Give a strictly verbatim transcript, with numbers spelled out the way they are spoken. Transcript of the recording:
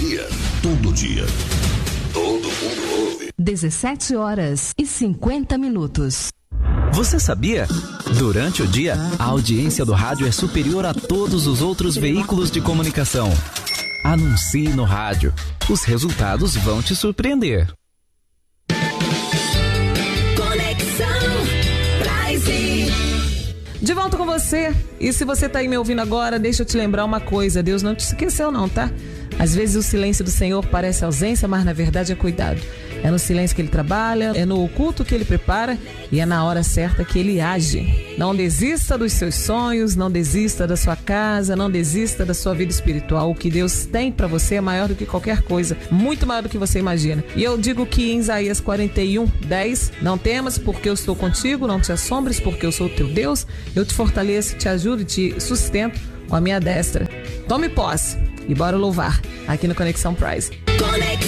dia, todo dia. Todo mundo ouve. dezessete horas e cinquenta minutos. Você sabia? Durante o dia, a audiência do rádio é superior a todos os outros veículos de comunicação. Anuncie no rádio. Os resultados vão te surpreender. De volta com você. E se você tá aí me ouvindo agora, deixa eu te lembrar uma coisa. Deus não te esqueceu não, tá? Às vezes o silêncio do Senhor parece ausência, mas na verdade é cuidado. É no silêncio que Ele trabalha, é no oculto que Ele prepara e é na hora certa que Ele age. Não desista dos seus sonhos, não desista da sua casa, não desista da sua vida espiritual. O que Deus tem pra você é maior do que qualquer coisa, muito maior do que você imagina. E eu digo que em Isaías quarenta e um, dez, não temas porque eu estou contigo, não te assombres porque eu sou o teu Deus, eu te fortaleço, te ajudo e te sustento com a minha destra. Tome posse e bora louvar aqui no Conexão Prize.